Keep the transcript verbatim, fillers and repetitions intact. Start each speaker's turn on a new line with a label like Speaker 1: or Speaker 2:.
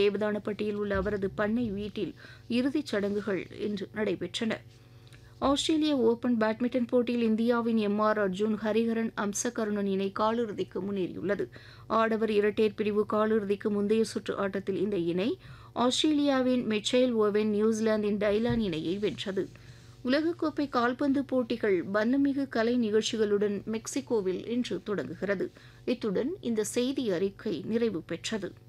Speaker 1: தேவதானப்பட்டியில் உள்ள அவரது பண்ணை வீட்டில் இறுதிச் சடங்குகள் இன்று நடைபெற்றன. ஆஸ்திரேலிய ஓபன் பேட்மிண்டன் போட்டியில் இந்தியாவின் எம் ஆர் அர்ஜுன் ஹரிஹரன் அம்சகருணன் இணை காலிறுதிக்கு முன்னேறியுள்ளது. ஆடவர் இரட்டையர் பிரிவு காலிறுதிக்கு முந்தைய சுற்று ஆட்டத்தில் இந்த இணை ஆஸ்திரேலியாவின் மிச்சைல் ஓவென் நியூசிலாந்தின் டைலான் இணையை வென்றது. உலகக்கோப்பை கால்பந்து போட்டிகள் வண்ணமிகு கலை நிகழ்ச்சிகளுடன் மெக்சிகோவில் இன்று தொடங்குகிறது. இத்துடன் இந்த செய்தி அறிக்கை நிறைவு பெற்றது.